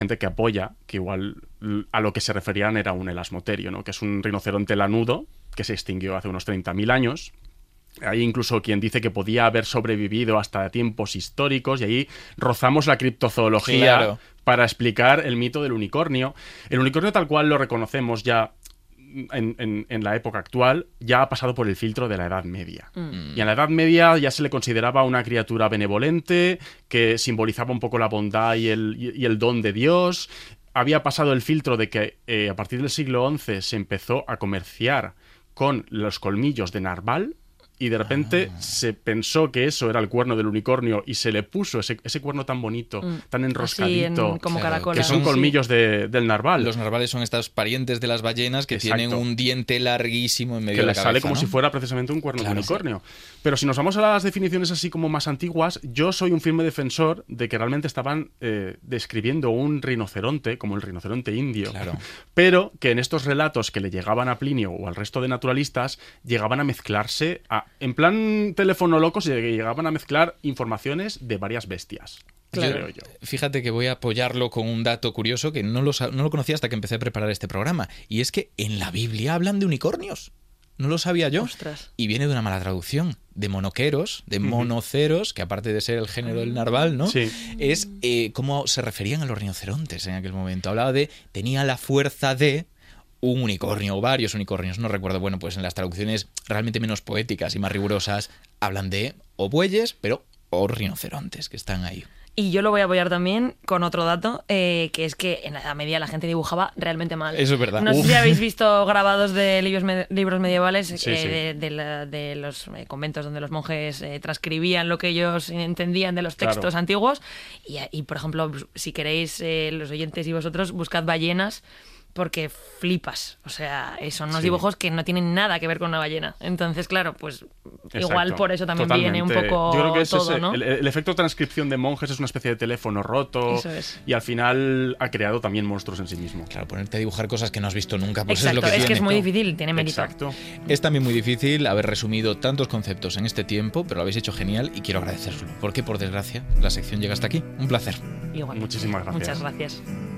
gente que apoya que igual a lo que se referían era un elasmoterio, ¿no? Que es un rinoceronte lanudo que se extinguió hace unos 30.000 años. Hay incluso quien dice que podía haber sobrevivido hasta tiempos históricos, y ahí rozamos la criptozoología, claro, para explicar el mito del unicornio. El unicornio tal cual lo reconocemos ya en la época actual, ya ha pasado por el filtro de la Edad Media. Y en la Edad Media ya se le consideraba una criatura benevolente, que simbolizaba un poco la bondad y el don de Dios. Había pasado el filtro de que a partir del siglo XI se empezó a comerciar con los colmillos de narval, y de repente se pensó que eso era el cuerno del unicornio y se le puso ese cuerno tan bonito, tan enroscadito, como caracola, que son colmillos del narval. Los narvales son estos parientes de las ballenas que tienen un diente larguísimo en medio que de la les cabeza, sale como ¿no? si fuera precisamente un cuerno de unicornio. Pero si nos vamos a las definiciones así como más antiguas, yo soy un firme defensor de que realmente estaban describiendo un rinoceronte, como el rinoceronte indio, pero que en estos relatos que le llegaban a Plinio o al resto de naturalistas, llegaban a mezclarse en plan teléfono loco, se llegaban a mezclar informaciones de varias bestias. Claro. Creo yo. Fíjate que voy a apoyarlo con un dato curioso que no lo conocía hasta que empecé a preparar este programa. Y es que en la Biblia hablan de unicornios. No lo sabía yo. Ostras. Y viene de una mala traducción. De monoqueros, de monoceros, que aparte de ser el género del narval, ¿no? Sí. Es cómo se referían a los rinocerontes en aquel momento. Hablaba de, tenía la fuerza de un unicornio o varios unicornios, no recuerdo. Bueno, pues en las traducciones realmente menos poéticas y más rigurosas hablan de o bueyes, pero o rinocerontes que están ahí. Y yo lo voy a apoyar también con otro dato, que es que en la Edad Media la gente dibujaba realmente mal. Eso es verdad. No sé si habéis visto grabados de libros medievales Sí. de los conventos donde los monjes transcribían lo que ellos entendían de los textos antiguos. Y, por ejemplo, si queréis, los oyentes y vosotros, buscad ballenas, porque flipas. O sea, son unos dibujos que no tienen nada que ver con una ballena. Entonces, claro, pues igual por eso también viene un poco. Yo creo que es todo, ese, ¿no? el efecto transcripción de monjes es una especie de teléfono roto. Eso es. Y al final ha creado también monstruos en sí mismo. Claro, ponerte a dibujar cosas que no has visto nunca, pues Exacto, es lo que es que tiene. es muy difícil, tiene mérito. Exacto. Es también muy difícil haber resumido tantos conceptos en este tiempo, pero lo habéis hecho genial y quiero agradecérselo, porque por desgracia la sección llega hasta aquí. Un placer. Igual. Muchísimas gracias. Muchas gracias.